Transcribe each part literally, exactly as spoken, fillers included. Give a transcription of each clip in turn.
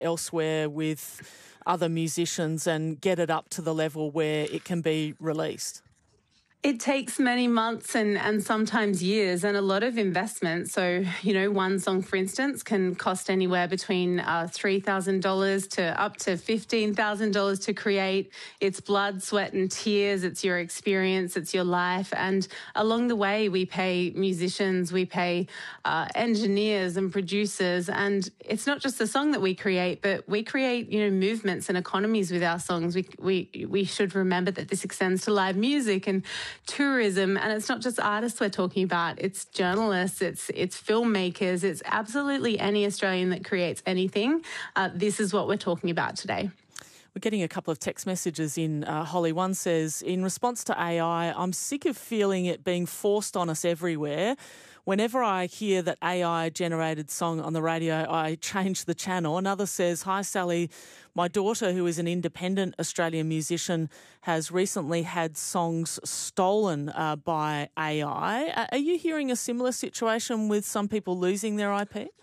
elsewhere with other musicians and get it up to the level where it can be released? It takes many months and, and sometimes years and a lot of investment. So, you know, one song, for instance, can cost anywhere between uh, three thousand dollars to up to fifteen thousand dollars to create. It's blood, sweat and tears. It's your experience. It's your life. And along the way, we pay musicians, we pay uh, engineers and producers. And it's not just the song that we create, but we create, you know, movements and economies with our songs. We, we, we should remember that this extends to live music and tourism, and it's not just artists we're talking about, it's journalists, it's it's filmmakers, it's absolutely any Australian that creates anything. Uh, this is what we're talking about today. We're getting a couple of text messages in, uh, Holly. One says, in response to A I, I'm sick of feeling it being forced on us everywhere. Whenever I hear that A I-generated song on the radio, I change the channel. Another says, hi, Sally. My daughter, who is an independent Australian musician, has recently had songs stolen uh, by A I. Are you hearing a similar situation with some people losing their I P?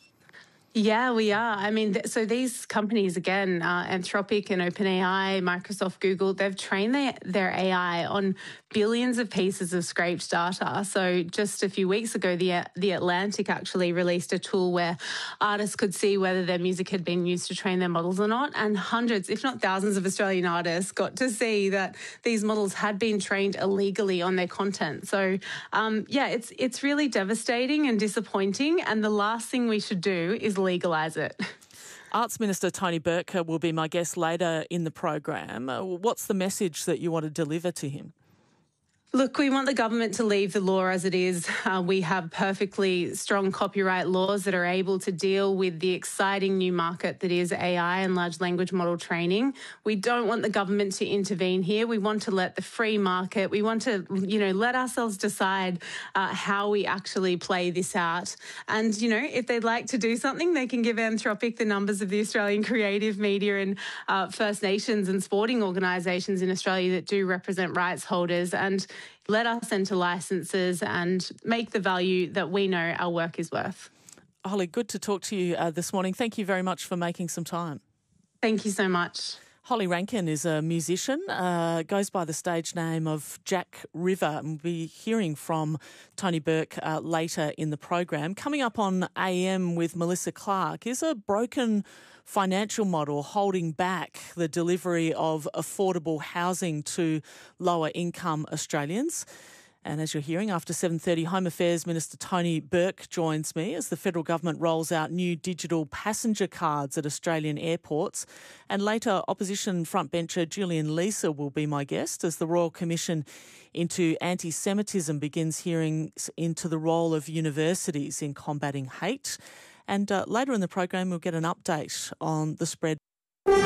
Yeah, we are. I mean, th- so these companies, again, uh, Anthropic and OpenAI, Microsoft, Google, they've trained their, their A I on billions of pieces of scraped data. So just a few weeks ago, the, the Atlantic actually released a tool where artists could see whether their music had been used to train their models or not. And hundreds, if not thousands of Australian artists got to see that these models had been trained illegally on their content. So, um, yeah, it's, it's really devastating and disappointing. And the last thing we should do is legalise it. Arts Minister Tony Burke will be my guest later in the program. What's the message that you want to deliver to him? Look, we want the government to leave the law as it is. Uh, we have perfectly strong copyright laws that are able to deal with the exciting new market that is A I and large language model training. We don't want the government to intervene here. We want to let the free market, we want to, you know, let ourselves decide uh, how we actually play this out. And, you know, if they'd like to do something, they can give Anthropic the numbers of the Australian creative media and uh, First Nations and sporting organisations in Australia that do represent rights holders, and let us enter licences and make the value that we know our work is worth. Holly, good to talk to you uh, this morning. Thank you very much for making some time. Thank you so much. Holly Rankin is a musician, uh, goes by the stage name of Jack River, and we'll be hearing from Tony Burke uh, later in the program. Coming up on A M with Melissa Clark, is a broken financial model holding back the delivery of affordable housing to lower income Australians. And as you're hearing, after seven thirty, Home Affairs Minister Tony Burke joins me as the federal government rolls out new digital passenger cards at Australian airports. And later, opposition frontbencher Julian Leeser will be my guest as the Royal Commission into Anti-Semitism begins hearings into the role of universities in combating hate. And uh, later in the program, we'll get an update on the spread